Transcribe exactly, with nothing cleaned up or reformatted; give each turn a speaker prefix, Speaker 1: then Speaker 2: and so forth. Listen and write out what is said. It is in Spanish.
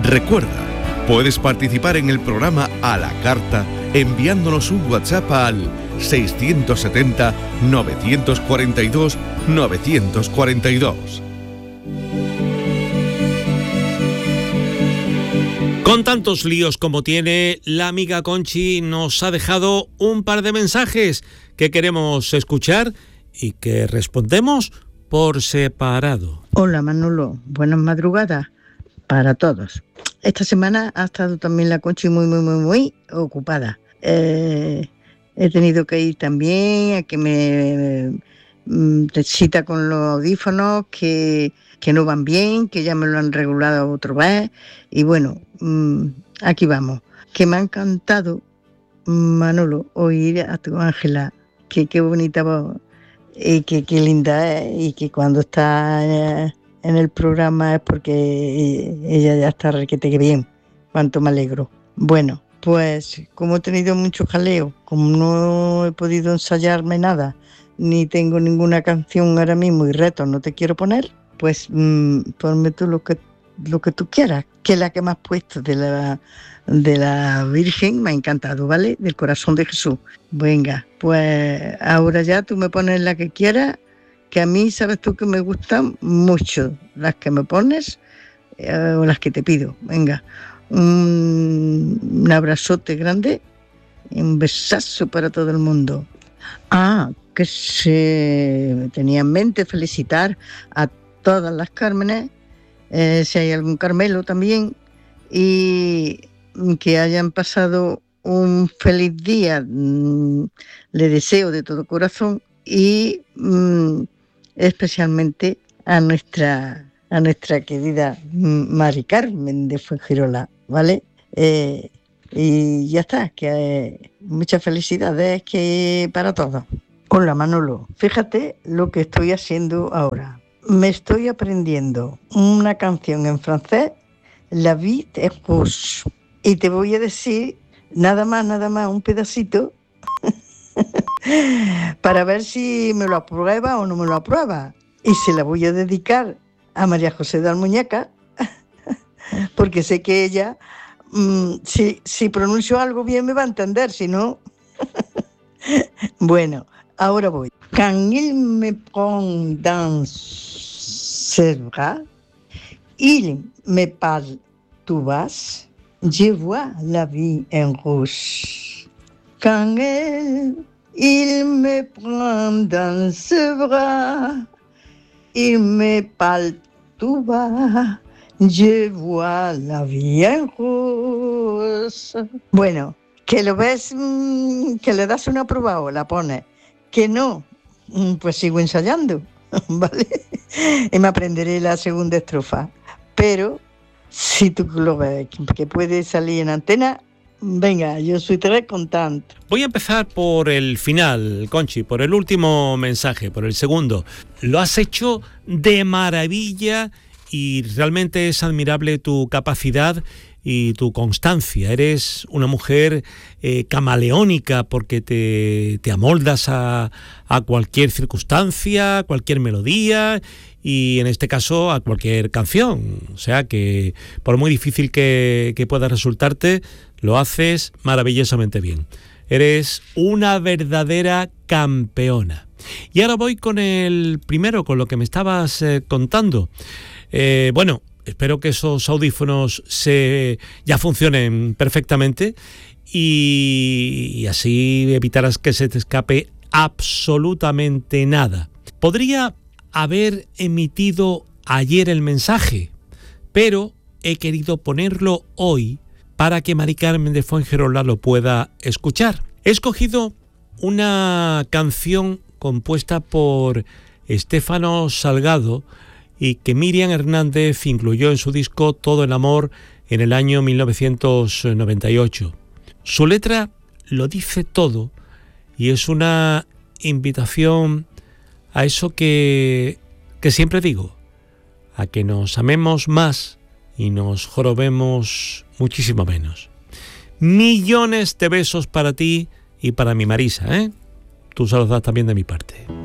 Speaker 1: Recuerda, puedes participar en el programa a la carta enviándonos un WhatsApp al seiscientos setenta, novecientos cuarenta y dos, novecientos cuarenta y dos.
Speaker 2: Con tantos líos como tiene, la amiga Conchi nos ha dejado un par de mensajes que queremos escuchar y que respondemos por separado.
Speaker 3: Hola Manolo, buenas madrugadas para todos. Esta semana ha estado también la Conchi muy, muy, muy, muy ocupada. Eh, he tenido que ir también a que me mm, cita con los audífonos que, que no van bien, que ya me lo han regulado otra vez. Y bueno, mmm, aquí vamos. Que me ha encantado, Manolo, oír a tu Ángela. Que qué bonita voz y que qué linda es, y que cuando está en el programa es porque ella ya está requete que bien. Cuánto me alegro. Bueno, pues como he tenido mucho jaleo, como no he podido ensayarme nada, ni tengo ninguna canción ahora mismo y retos no te quiero poner, pues mmm, ponme tú lo que lo que tú quieras, que la que me has puesto de la de la Virgen me ha encantado, ¿vale? Del corazón de Jesús. Venga, pues ahora ya tú me pones la que quieras, que a mí sabes tú que me gustan mucho las que me pones eh, o las que te pido. Venga, un, un abrazote grande y un besazo para todo el mundo. Ah, que se tenía en mente felicitar a todas las Cármenes, eh, si hay algún Carmelo también, y que hayan pasado un feliz día, mm, le deseo de todo corazón, y mm, especialmente a nuestra a nuestra querida Mari Carmen de Fuengirola, ¿vale? Eh, y ya está, que eh, muchas felicidades que para todos. Hola Manolo, fíjate lo que estoy haciendo ahora. Me estoy aprendiendo una canción en francés, La vie est rouge, y te voy a decir nada más, nada más, un pedacito para ver si me lo aprueba o no me lo aprueba. Y se la voy a dedicar a María José de Almuñeca, porque sé que ella, mmm, si, si pronuncio algo bien me va a entender, si no... Bueno, ahora voy. Quand il me prend dans ses bras, il me parle tout bas, je vois la vie en rouge. Quand elle, il me prend dans ses bras, il me parle tout bas, je vois la vie en rouge. Bueno, que lo ves, que le das una prueba o la pones, que no, pues sigo ensayando, ¿vale? Y me aprenderé la segunda estrofa. Pero si tú lo ves que puede salir en antena, venga, yo soy tres contando.
Speaker 2: Voy a empezar por el final, Conchi, por el último mensaje, por el segundo. Lo has hecho de maravilla y realmente es admirable tu capacidad y tu constancia. Eres una mujer eh, camaleónica porque te, te amoldas a, a cualquier circunstancia, a cualquier melodía y en este caso a cualquier canción. O sea que por muy difícil que, que pueda resultarte, lo haces maravillosamente bien. Eres una verdadera campeona. Y ahora voy con el primero, con lo que me estabas eh, contando. Eh, bueno, espero que esos audífonos se, ya funcionen perfectamente y, y así evitarás que se te escape absolutamente nada. Podría haber emitido ayer el mensaje, pero he querido ponerlo hoy para que Mari Carmen de Fuengirola lo pueda escuchar. He escogido una canción compuesta por Estéfano Salgado y que Miriam Hernández incluyó en su disco Todo el Amor en el año mil novecientos noventa y ocho. Su letra lo dice todo y es una invitación a eso que, que siempre digo, a que nos amemos más y nos jorobemos muchísimo menos. Millones de besos para ti y para mi Marisa, ¿eh? Tú se los das también de mi parte.